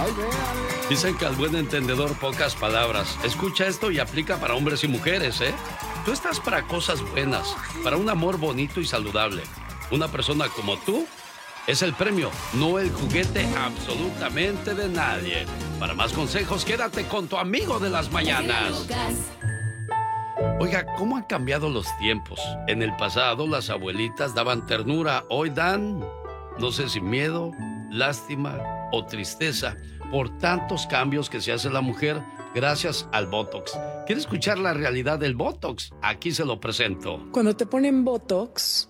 Dicen que al buen entendedor pocas palabras. Escucha esto y aplica para hombres y mujeres, ¿eh? Tú estás para cosas buenas, para un amor bonito y saludable. Una persona como tú es el premio, no el juguete absolutamente de nadie. Para más consejos, quédate con tu amigo de las mañanas. Oiga, ¿cómo han cambiado los tiempos? En el pasado las abuelitas daban ternura, hoy dan, no sé si miedo, lástima o tristeza por tantos cambios que se hace la mujer gracias al Botox. ¿Quiere escuchar la realidad del Botox? Aquí se lo presento. Cuando te ponen Botox,